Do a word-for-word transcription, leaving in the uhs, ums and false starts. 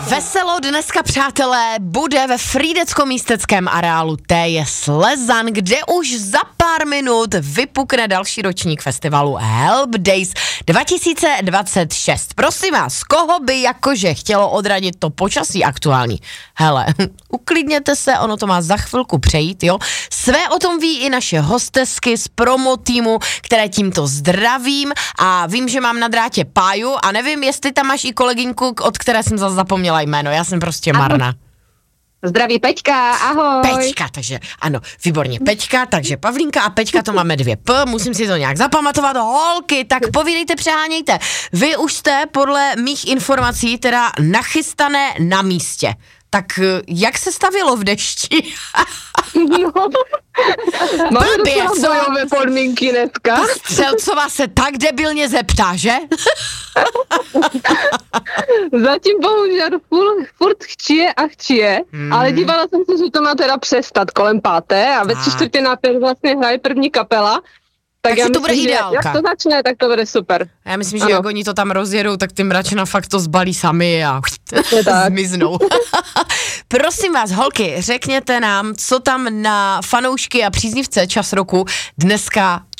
Veselo dneska, přátelé, bude ve Frýdecko-místeckém areálu T J Slezan, kde už za pár minut vypukne další ročník festivalu Help Days dva tisíce dvacet šest. Prosím vás, koho by jakože chtělo odradit to počasí aktuální? Hele, uklidněte se, ono to má za chvilku přejít, jo? Své o tom ví i naše hostesky z promo týmu, které tímto zdravím, a vím, že mám na drátě Páju a nevím, jestli tam máš i kolegyňku, od které jsem zase zapomněla jméno, já jsem prostě marná. Zdraví Peťka, ahoj. Peťka, takže ano, výborně, Peťka, takže Pavlínka a Peťka, to máme dvě P, musím si to nějak zapamatovat. Holky, tak povídejte, přehánějte. Vy už jste podle mých informací teda nachystané na místě. Tak jak se stavilo v dešti? No, máme docela bojové podmínky dneska. Střelcová se tak debilně zeptá, že? Zatím bohužel furt, furt chčije a chčije, hmm. ale dívala jsem se, že to má teda přestat kolem páté a ve tři čtvrtě na pět vlastně hraje první kapela. Tak, Tak já to myslím, bude že ideálka. jak to začne, tak to bude super. Já myslím, že Ano. jak oni to tam rozjedou, tak ty mračena fakt to zbalí sami a tak. zmiznou. Prosím vás, holky, řekněte nám, co tam na fanoušky a příznivce Čas roku dneska